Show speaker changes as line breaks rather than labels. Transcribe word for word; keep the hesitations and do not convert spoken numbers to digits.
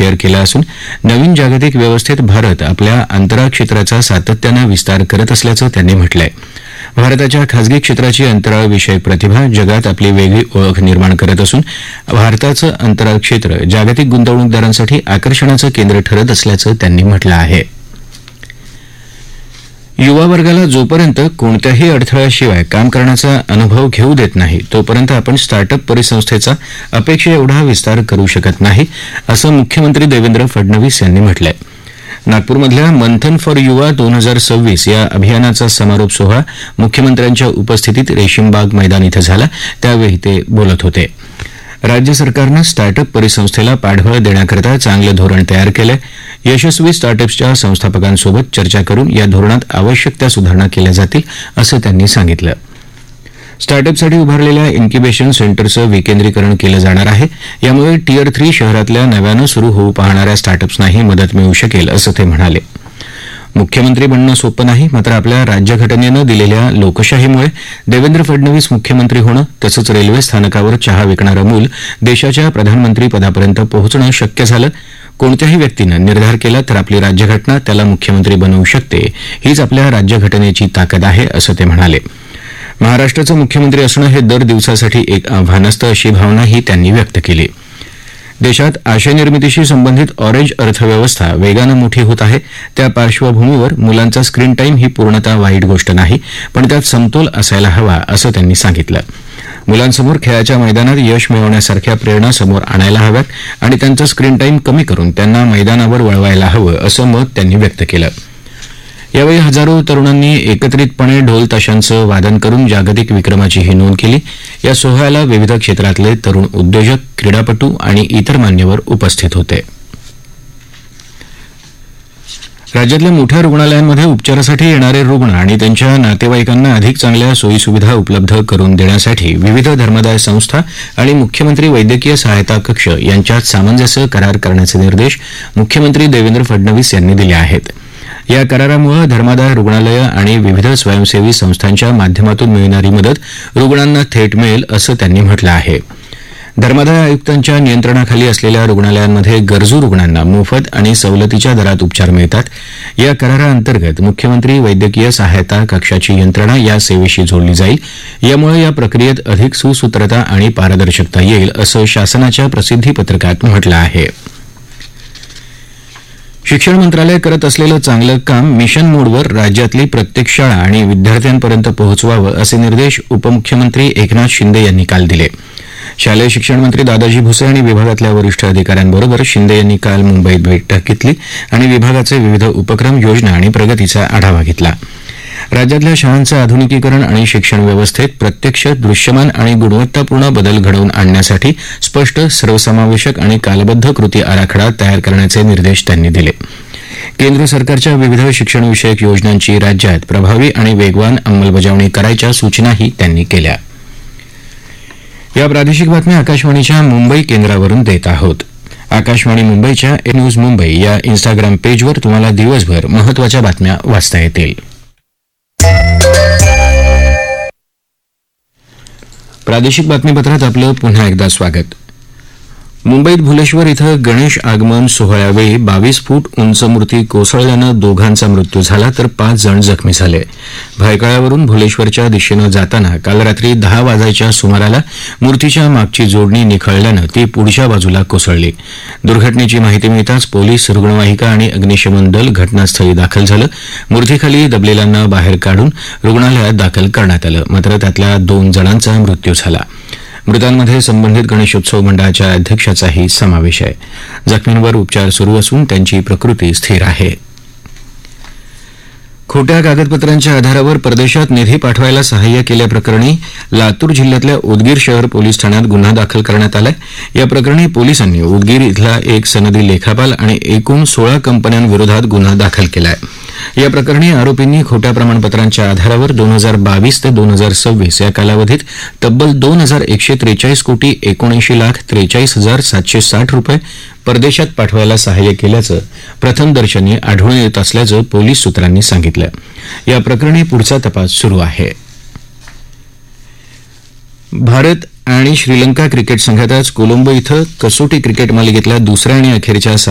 Share केला असून नवीन जागतिक व्यवस्थेत भारत आपल्या अंतराळ क्षेत्राचा सातत्यानं विस्तार करत असल्याचं त्यांनी म्हटलंय. भारताच्या खासगी क्षेत्राची अंतराळ विषयक प्रतिभा जगात आपली वेगळी ओळख निर्माण करत असून भारताचं अंतराळ क्षेत्र जागतिक गुंतवणूकदारांसाठी आकर्षणाचं केंद्र ठरत असल्याचं त्यांनी म्हटलं आहे. युवा वर्गाला जोपर्यंत कोणत्याही अडथळ्याशिवाय काम करण्याचा अनुभव घेऊ देत नाही तोपर्यंत आपण स्टार्टअप परिसंस्थेचा अपेक्षे एवढा विस्तार करू शकत नाही असं मुख्यमंत्री देवेंद्र फडणवीस यांनी म्हटलंय. नागपूरमधल्या मंथन फॉर युवा दोन हजार सव्वीस या अभियानाचा समारोप सोहळा मुख्यमंत्र्यांच्या उपस्थितीत रेशीमबाग मैदान इथं झाला. त्यावेळी ते बोलत होते. राज्य सरकारनं स्टार्टअप परिसंस्थेला पाठबळ देण्याकरता चांगलं धोरण तयार केलंय. यशस्वी स्टार्टअप्सच्या संस्थापकांसोबत चर्चा करून या धोरणात आवश्यक त्या सुधारणा केल्या जातील असं त्यांनी सांगितलं. स्टार्टअपसाठी उभारलेल्या इन्क्युबेशन सेंटरचं विकेंद्रीकरण केलं जाणार आहे. यामुळे टियर थ्री शहरातल्या नव्यानं सुरू होऊ पाहणाऱ्या स्टार्टअप्सनाही मदत मिळू शकेल असं ते म्हणाले. मुख्यमंत्री बनणं सोपं नाही, मात्र आपल्या राज्यघटनेनं दिलेल्या लोकशाहीमुळे देवेंद्र फडणवीस मुख्यमंत्री होणं तसंच रेल्वे स्थानकावर चहा विकणारं मूल देशाच्या प्रधानमंत्री पदापर्यंत पोहोचणं शक्य झालं. कोणत्याही व्यक्तीनं निर्धार केला तर आपली राज्यघटना त्याला मुख्यमंत्री बनवू शकते. हीच आपल्या राज्यघटनेची ताकद आहे असं ते म्हणाले. महाराष्ट्राचं मुख्यमंत्री असणं हे दर दिवसासाठी एक आव्हान असतं अशी भावनाही त्यांनी व्यक्त केली. देशात आशय निर्मितीशी संबंधित ऑरेंज अर्थव्यवस्था वेगानं मोठी होत आहे. त्या पार्श्वभूमीवर मुलांचा स्क्रीन टाईम ही पूर्णतः वाईट गोष्ट नाही, पण त्यात समतोल असायला हवा असं त्यांनी सांगितलं. मुलांसमोर खेळाच्या मैदानात यश मिळवण्यासारख्या प्रेरणा समोर आणायला हव्यात आणि त्यांचा स्क्रीन टाईम कमी करून त्यांना मैदानावर वळवायला हवं असं मत त्यांनी व्यक्त केलं. यावेळी हजारो तरुणांनी एकत्रितपणे ढोल ताशांचं वादन करून जागतिक विक्रमाचीही नोंद केली. या सोहळ्याला विविध क्षेत्रातले तरुण उद्योजक, क्रीडापटू आणि इतर मान्यवर उपस्थित होते. राज्यातल्या मोठ्या रुग्णालयांमध्ये उपचारासाठी येणारे रुग्ण आणि त्यांच्या नातेवाईकांना अधिक चांगल्या सोयीसुविधा उपलब्ध करून देण्यासाठी विविध धर्मादाय संस्था आणि मुख्यमंत्री वैद्यकीय सहायता कक्ष यांच्यात सामंजस्य करार करण्याचे निर्देश मुख्यमंत्री देवेंद्र फडणवीस यांनी दिले आहेत. या करारामुळे धर्मादाय रुग्णालयं आणि विविध स्वयंसेवी संस्थांच्या माध्यमातून मिळणारी मदत रुग्णांना थेट मिळेल असं त्यांनी म्हटलं आहे. धर्मादाय आयुक्तांच्या नियंत्रणाखाली असलेल्या रुग्णालयांमध्ये गरजू रुग्णांना मोफत आणि सवलतीच्या दरात उपचार मिळतात. या कराराअंतर्गत मुख्यमंत्री वैद्यकीय सहायता कक्षाची यंत्रणा या सेवेशी जोडली जाईल. यामुळे या प्रक्रियेत अधिक सुसूत्रता आणि पारदर्शकता येईल असं शासनाच्या प्रसिद्धीपत्रकात म्हटलं आहे. शिक्षण मंत्रालय करत असलेलं चांगलं काम मिशन मोडवर राज्यातली प्रत्येक शाळा आणि विद्यार्थ्यांपर्यंत पोहोचवावं असे निर्देश उपमुख्यमंत्री एकनाथ शिंदे यांनी काल दिले. शालेय शिक्षण मंत्री दादाजी भुसे आणि विभागातल्या वरिष्ठ अधिकाऱ्यांबरोबर शिंदे यांनी काल मुंबईत बैठक घेतली आणि विभागाचे विविध उपक्रम, योजना आणि प्रगतीचा आढावा घेतला. राज्यातल्या शाळांचं आधुनिकीकरण आणि शिक्षण व्यवस्थेत प्रत्यक्ष, दृश्यमान आणि गुणवत्तापूर्ण बदल घडवून आणण्यासाठी स्पष्ट, सर्वसमावेशक आणि कालबद्ध कृती आराखडा तयार करण्याचे निर्देश त्यांनी दिले. केंद्र सरकारच्या विविध शिक्षणविषयक योजनांची राज्यात प्रभावी आणि वेगवान अंमलबजावणी करायच्या सूचनाही त्यांनी केल्या. या प्रादेशिक बातम्या आकाशवाणीच्या मुंबई केंद्रावरून देत आहोत. आकाशवाणी मुंबईच्या ए न्यूज मुंबई या इन्स्टाग्राम पेजवर तुम्हाला दिवसभर महत्त्वाच्या बातम्या वाचता येतील. प्रादेशिक बातमीपत्रात आपलं पुन्हा एकदा स्वागत. मुंबईत भुलेश्वर इथं गणेश आगमन सोहळ्यावेळी बावीस फूट उंच मूर्ती कोसळल्यानं दोघांचा मृत्यू झाला तर पाच जण जखमी झाले. भायखळ्यावरून भुलेश्वरच्या दिशेनं जाताना काल रात्री दहा वाजायच्या सुमाराला मूर्तीच्या मागची जोडणी निखळल्यानं ती पुढच्या बाजूला कोसळली. दुर्घटनेची माहिती मिळताच पोलीस, रुग्णवाहिका आणि अग्निशमन दल घटनास्थळी दाखल झालं. मूर्तीखाली दबलेल्यांना बाहेर काढून रुग्णालयात दाखल करण्यात आलं, मात्र त्यातल्या दोन जणांचा मृत्यू झाला. मृतांमध्ये संबंधित गणेशोत्सव मंडळाच्या अध्यक्षाचाही समावेश आहे. जखमींवर उपचार सुरू असून त्यांची प्रकृती स्थिर आहे. खोट्या कागदपत्रांच्या आधारावर परदेशात निधी पाठवायला सहाय्य केल्याप्रकरणी लातूर जिल्ह्यातल्या उदगीर शहर पोलीस ठाण्यात गुन्हा दाखल करण्यात आलाय. या प्रकरणी पोलिसांनी उदगीर इथला एक सनदी लेखापाल आणि एकूण सोळा कंपन्यांविरोधात गुन्हा दाखल केलाय. या प्रकरणी आरोपींनी खोट्या प्रमाणपत्रांच्या आधारावर दोन हजार बावीस ते दोन हजार सव्वीस या कालावधीत तब्बल दोन हजार एकशे त्रेचाळीस कोटी एकोणऐंशी लाख त्रेचाळीस हजार सातशे साठ रुपये परदेशात पाठवायला सहाय्य केल्याचं प्रथमदर्शनी आढळून येत असल्याचं पोलीस सूत्रांनी सांगितलं. या प्रकरणी पुढचा तपास सुरू आहे. भारत आणि श्रीलंका क्रिकेट संघात आज कोलंबो इथं कसोटी क्रिकेट मालिकेतल्या दुसऱ्या आणि अखेरच्या